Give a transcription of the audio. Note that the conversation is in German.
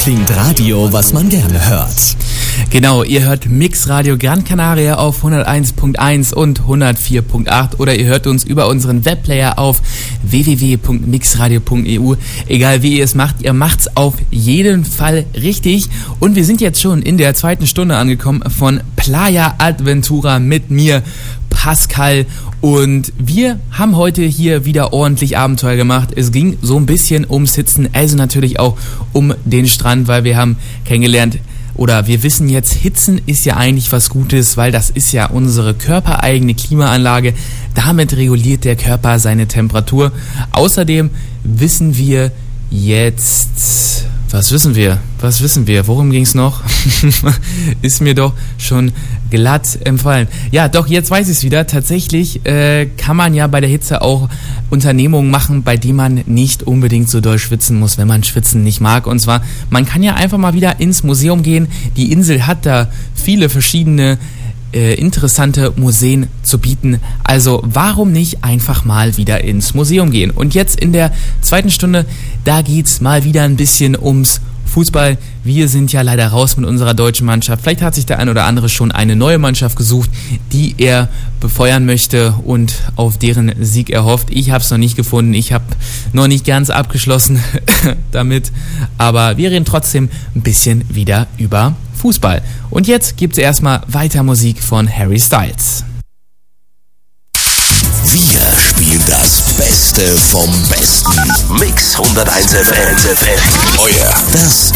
klingt Radio, was man gerne hört. Genau, ihr hört Mix Radio Gran Canaria auf 101.1 und 104.8 oder ihr hört uns über unseren Webplayer auf www.mixradio.eu. Egal wie ihr es macht, ihr macht's auf jeden Fall richtig. Und wir sind jetzt schon in der zweiten Stunde angekommen von Playa Adventura mit mir, Pascal. Und wir haben heute hier wieder ordentlich Abenteuer gemacht. Es ging so ein bisschen ums Hitzen, also natürlich auch um den Strand, weil wir haben kennengelernt, oder wir wissen jetzt, Hitzen ist ja eigentlich was Gutes, weil das ist ja unsere körpereigene Klimaanlage. Damit reguliert der Körper seine Temperatur. Außerdem wissen wir jetzt... Was wissen wir? Worum ging's noch? Ist mir doch schon glatt empfallen. Ja, doch, jetzt weiß ich es wieder. Tatsächlich kann man ja bei der Hitze auch Unternehmungen machen, bei denen man nicht unbedingt so doll schwitzen muss, wenn man Schwitzen nicht mag. Und zwar, man kann ja einfach mal wieder ins Museum gehen. Die Insel hat da viele verschiedene interessante Museen zu bieten. Also warum nicht einfach mal wieder ins Museum gehen? Und jetzt in der zweiten Stunde, da geht's mal wieder ein bisschen ums Fußball. Wir sind ja leider raus mit unserer deutschen Mannschaft. Vielleicht hat sich der ein oder andere schon eine neue Mannschaft gesucht, die er befeuern möchte und auf deren Sieg erhofft. Ich habe es noch nicht gefunden. Ich habe noch nicht ganz abgeschlossen damit. Aber wir reden trotzdem ein bisschen wieder über Fußball. Und jetzt gibt's erstmal weiter Musik von Harry Styles. Wir spielen das Beste vom Besten. Mix 101 FM. Euer das